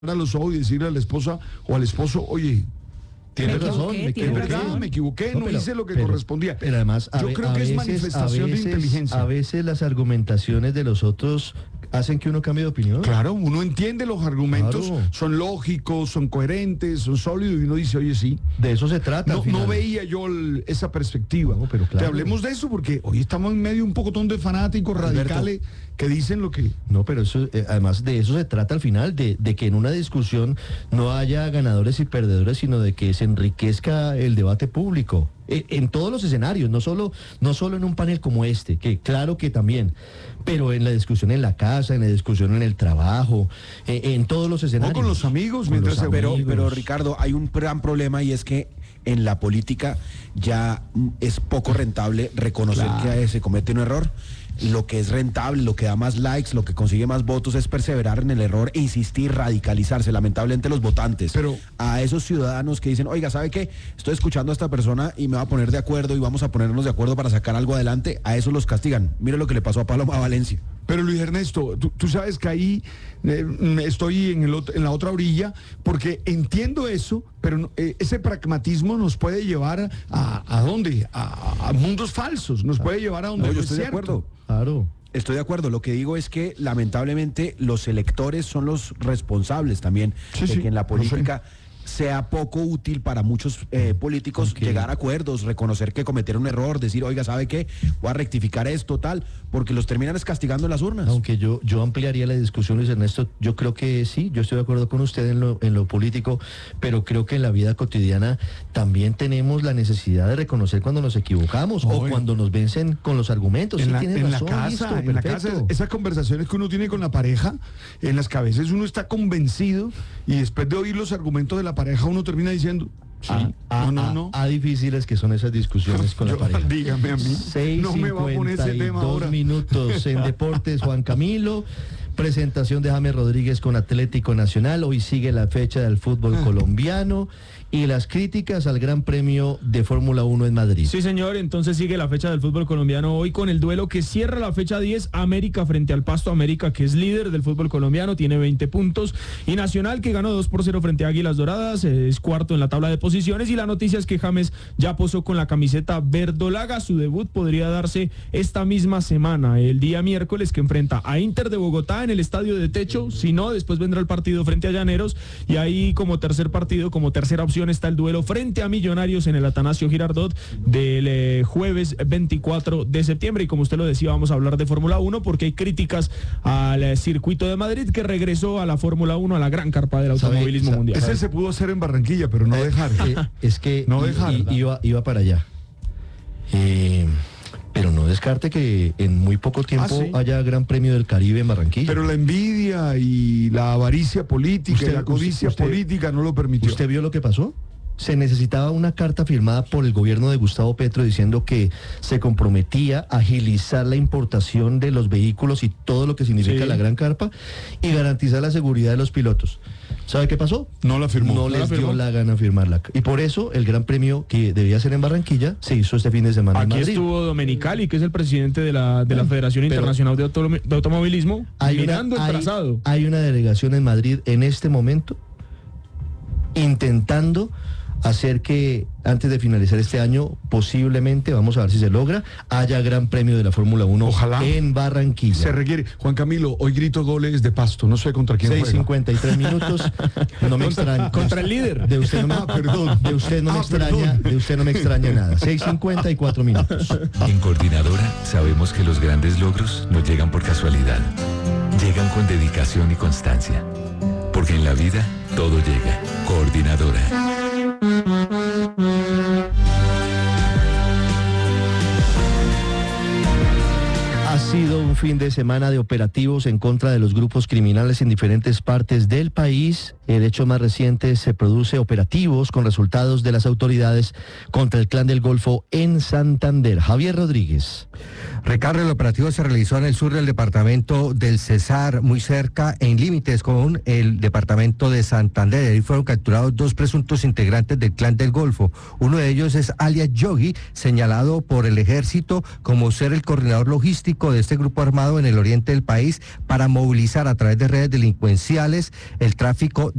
a los ojos y decirle a la esposa o al esposo, oye, Tiene razón, me equivoqué, no hice lo que correspondía. Pero además, yo creo que es manifestación de inteligencia. A veces las argumentaciones de los otros hacen que uno cambie de opinión. Claro, uno entiende los argumentos, Claro. son lógicos, son coherentes, son sólidos, y uno dice, oye, sí. De eso se trata. No veía yo esa perspectiva. No, pero claro. Te hablemos de eso, porque hoy estamos en medio de un pocotón de fanáticos radicales que dicen lo que... No, pero eso, además de eso se trata al final, de que en una discusión no haya ganadores y perdedores, sino de que se enriquezca el debate público. En todos los escenarios, no solo en un panel como este, que claro que también, pero en la discusión en la casa, en la discusión en el trabajo, en todos los escenarios. O con los amigos, Con mientras los amigos. Pero Ricardo, hay un gran problema, y es que en la política ya es poco rentable reconocer que se comete un error. Lo que es rentable, lo que da más likes, lo que consigue más votos es perseverar en el error e insistir, radicalizarse. Lamentablemente los votantes, pero a esos ciudadanos que dicen, oiga, ¿sabe qué? Estoy escuchando a esta persona y me va a poner de acuerdo y vamos a ponernos de acuerdo para sacar algo adelante, a esos los castigan. Mire lo que le pasó a Paloma Valencia. Pero Luis Ernesto, tú sabes que ahí estoy en la otra orilla, porque entiendo eso, pero ese pragmatismo nos puede llevar ¿a dónde? A mundos falsos, nos puede llevar a donde No, yo no estoy es de cierto. acuerdo. Claro. Estoy de acuerdo, lo que digo es que lamentablemente los electores son los responsables también de que en la política sea poco útil para muchos políticos llegar a acuerdos, reconocer que cometieron un error, decir, oiga, ¿sabe qué? Voy a rectificar esto, tal, porque los terminan castigando en las urnas. Aunque yo ampliaría la discusión, Luis Ernesto, yo creo que sí, yo estoy de acuerdo con usted en lo político, pero creo que en la vida cotidiana también tenemos la necesidad de reconocer cuando nos equivocamos o cuando nos vencen con los argumentos. En la Perfecto. casa, esas conversaciones que uno tiene con la pareja, en las que a veces uno está convencido y después de oír los argumentos de la pareja uno termina diciendo, sí, no. Difíciles que son esas discusiones con la pareja. Dígame a mí, no me va a poner ese tema ahora. 2 minutos en Deportes, Juan Camilo. Presentación de James Rodríguez con Atlético Nacional. Hoy sigue la fecha del fútbol colombiano y las críticas al Gran Premio de Fórmula 1 en Madrid. Sí, señor, entonces sigue la fecha del fútbol colombiano hoy con el duelo que cierra la fecha 10, América frente al Pasto. América, que es líder del fútbol colombiano, tiene 20 puntos, y Nacional, que ganó 2-0 frente a Águilas Doradas, es cuarto en la tabla de posiciones, y la noticia es que James ya posó con la camiseta verdolaga. Su debut podría darse esta misma semana, el día miércoles, que enfrenta a Inter de Bogotá en el estadio de techo. Si no, después vendrá el partido frente a Llaneros, y ahí como tercer partido, como tercera opción, está el duelo frente a Millonarios en el Atanasio Girardot del jueves 24 de septiembre. Y como usted lo decía, vamos a hablar de Fórmula 1 porque hay críticas al circuito de Madrid, que regresó a la Fórmula 1, a la gran carpa del automovilismo mundial. Ese se pudo hacer en Barranquilla, pero no dejar. Es que no dejar. Iba para allá. Pero no descarte que en muy poco tiempo haya Gran Premio del Caribe en Barranquilla. Pero la envidia y la avaricia política y la codicia política no lo permitió. ¿Usted vio lo que pasó? Se necesitaba una carta firmada por el gobierno de Gustavo Petro diciendo que se comprometía a agilizar la importación de los vehículos y todo lo que significa la gran carpa y garantizar la seguridad de los pilotos. ¿Sabe qué pasó? No la firmó. No les dio la gana firmarla. Y por eso el Gran Premio que debía ser en Barranquilla se hizo este fin de semana en Madrid. Aquí estuvo Domenicali, que es el presidente de la Federación Internacional de Automovilismo, mirando el trazado. Hay una delegación en Madrid en este momento intentando hacer que antes de finalizar este año, posiblemente, vamos a ver si se logra, haya Gran Premio de la Fórmula 1 Ojalá. En Barranquilla. Se requiere. Juan Camilo, hoy grito goles de Pasto, no sé contra quién 6:53 minutos, no me extraña. Contra el líder. De usted no me extraña nada. 6:54 minutos. En Coordinadora sabemos que los grandes logros no llegan por casualidad, llegan con dedicación y constancia. Porque en la vida todo llega. Coordinadora. Ha sido un fin de semana de operativos en contra de los grupos criminales en diferentes partes del país. El hecho más reciente se produce operativos con resultados de las autoridades contra el Clan del Golfo en Santander. Javier Rodríguez. Ricardo, el operativo se realizó en el sur del departamento del Cesar, muy cerca, en límites con el departamento de Santander. Ahí fueron capturados 2 presuntos integrantes del Clan del Golfo. Uno de ellos es alias Yogi, señalado por el ejército como ser el coordinador logístico de este grupo armado en el oriente del país para movilizar a través de redes delincuenciales el tráfico